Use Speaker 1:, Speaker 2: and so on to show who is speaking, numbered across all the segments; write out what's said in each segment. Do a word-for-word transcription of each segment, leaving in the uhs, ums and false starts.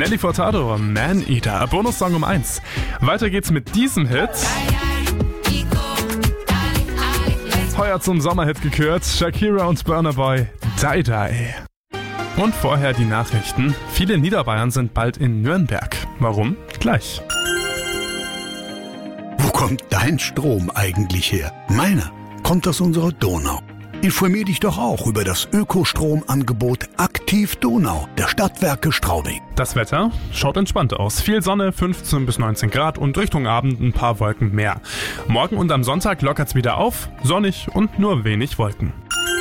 Speaker 1: Nelly Furtado, Man Eater, Bonussong um eins. Weiter geht's mit diesem Hit. Heuer zum Sommerhit gekürt, Shakira und Burna Boy, Die Die. Und vorher die Nachrichten. Viele Niederbayern sind bald in Nürnberg. Warum? Gleich.
Speaker 2: Wo kommt dein Strom eigentlich her? Meiner kommt aus unserer Donau. Informier dich doch auch über das Ökostromangebot Aktiv Donau der Stadtwerke Straubing.
Speaker 1: Das Wetter schaut entspannt aus. Viel Sonne, fünfzehn bis neunzehn Grad und Richtung Abend ein paar Wolken mehr. Morgen und am Sonntag lockert's wieder auf, sonnig und nur wenig Wolken.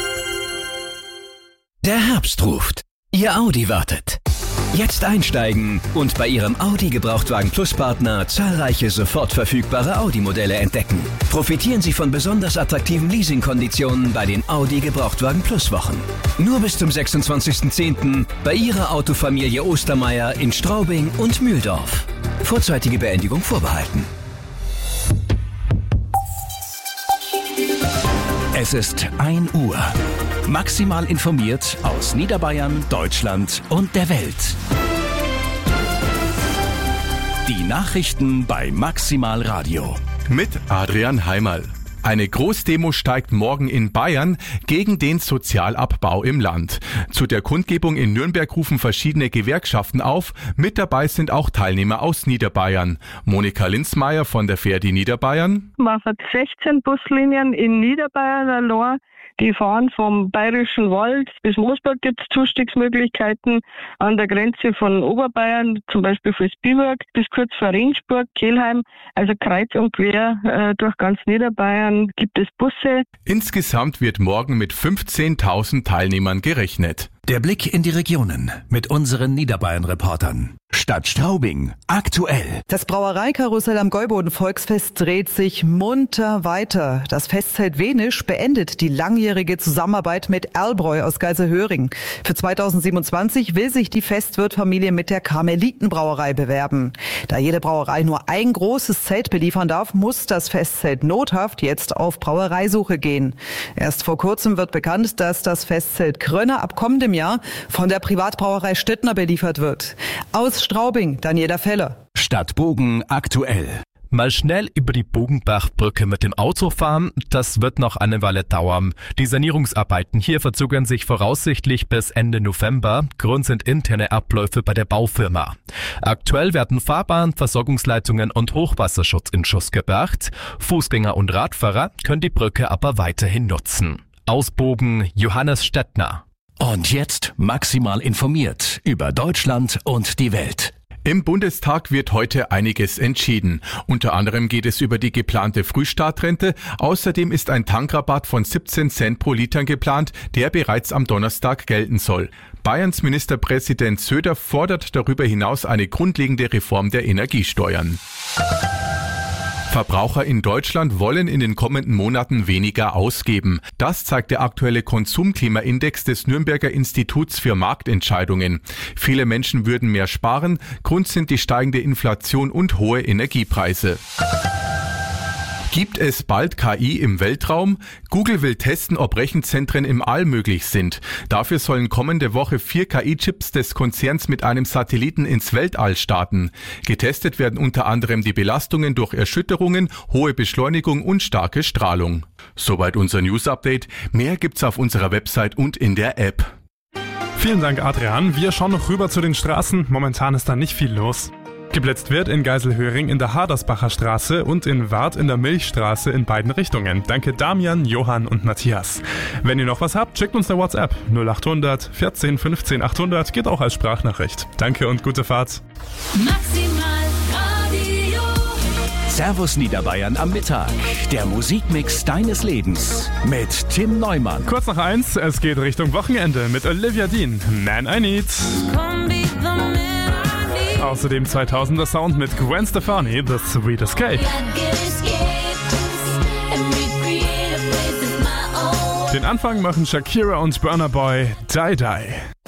Speaker 3: Der Herbst ruft. Ihr Audi wartet. Jetzt einsteigen und bei Ihrem Audi Gebrauchtwagen Plus Partner zahlreiche sofort verfügbare Audi-Modelle entdecken. Profitieren Sie von besonders attraktiven Leasingkonditionen bei den Audi Gebrauchtwagen Plus Wochen. Nur bis zum sechsundzwanzigsten zehnten bei Ihrer Autofamilie Ostermeier in Straubing und Mühldorf. Vorzeitige Beendigung vorbehalten. Es ist ein Uhr. Maximal informiert aus Niederbayern, Deutschland und der Welt. Die Nachrichten bei Maximal Radio.
Speaker 4: Mit Adrian Heimerl. Eine Großdemo steigt morgen in Bayern gegen den Sozialabbau im Land. Zu der Kundgebung in Nürnberg rufen verschiedene Gewerkschaften auf. Mit dabei sind auch Teilnehmer aus Niederbayern. Monika Linzmeier von der Verdi Niederbayern.
Speaker 5: Man hat sechzehn Buslinien in Niederbayern allein. Die fahren vom Bayerischen Wald bis Moosburg, gibt es Zustiegsmöglichkeiten. An der Grenze von Oberbayern, zum Beispiel für Spielberg, bis kurz vor Regensburg, Kelheim, also kreuz und quer äh, durch ganz Niederbayern gibt es Busse.
Speaker 4: Insgesamt wird morgen mit fünfzehntausend Teilnehmern gerechnet.
Speaker 3: Der Blick in die Regionen mit unseren Niederbayern-Reportern. Stadt Straubing, aktuell.
Speaker 6: Das Brauereikarussell am Gäuboden-Volksfest dreht sich munter weiter. Das Festzelt Wenisch beendet die langjährige Zusammenarbeit mit Erlbräu aus Geiselhöring. Für zweitausendsiebenundzwanzig will sich die Festwirtfamilie mit der Karmelitenbrauerei bewerben. Da jede Brauerei nur ein großes Zelt beliefern darf, muss das Festzelt nothaft jetzt auf Brauereisuche gehen. Erst vor kurzem wird bekannt, dass das Festzelt Krönner ab kommendem Jahr von der Privatbrauerei Stittner beliefert wird. Aus Straubing, Daniela Feller.
Speaker 3: Stadt Bogen, aktuell.
Speaker 7: Mal schnell über die Bogenbachbrücke mit dem Auto fahren, das wird noch eine Weile dauern. Die Sanierungsarbeiten hier verzögern sich voraussichtlich bis Ende November. Grund sind interne Abläufe bei der Baufirma. Aktuell werden Fahrbahn, Versorgungsleitungen und Hochwasserschutz in Schuss gebracht. Fußgänger und Radfahrer können die Brücke aber weiterhin nutzen. Aus Bogen, Johannes Stettner.
Speaker 3: Und jetzt maximal informiert über Deutschland und die Welt.
Speaker 4: Im Bundestag wird heute einiges entschieden. Unter anderem geht es über die geplante Frühstartrente. Außerdem ist ein Tankrabatt von siebzehn Cent pro Liter geplant, der bereits am Donnerstag gelten soll. Bayerns Ministerpräsident Söder fordert darüber hinaus eine grundlegende Reform der Energiesteuern. Verbraucher in Deutschland wollen in den kommenden Monaten weniger ausgeben. Das zeigt der aktuelle Konsumklimaindex des Nürnberger Instituts für Marktentscheidungen. Viele Menschen würden mehr sparen. Grund sind die steigende Inflation und hohe Energiepreise. Gibt es bald K I im Weltraum? Google will testen, ob Rechenzentren im All möglich sind. Dafür sollen kommende Woche vier K I-Chips des Konzerns mit einem Satelliten ins Weltall starten. Getestet werden unter anderem die Belastungen durch Erschütterungen, hohe Beschleunigung und starke Strahlung. Soweit unser News-Update. Mehr gibt's auf unserer Website und in der App.
Speaker 1: Vielen Dank, Adrian. Wir schauen noch rüber zu den Straßen. Momentan ist da nicht viel los. Geblitzt wird in Geiselhöring in der Hadersbacher Straße und in Wart in der Milchstraße in beiden Richtungen. Danke Damian, Johann und Matthias. Wenn ihr noch was habt, schickt uns eine WhatsApp. null achthundert vierzehn fünfzehn achthundert geht auch als Sprachnachricht. Danke und gute Fahrt.
Speaker 8: Maximal Radio.
Speaker 3: Servus Niederbayern am Mittag. Der Musikmix deines Lebens mit Tim Neumann.
Speaker 1: Kurz nach eins, es geht Richtung Wochenende mit Olivia Dean. Man I Need. Außerdem zweitausender Sound mit Gwen Stefani, The Sweet Escape. Den Anfang machen Shakira und Burna Boy, Die Die.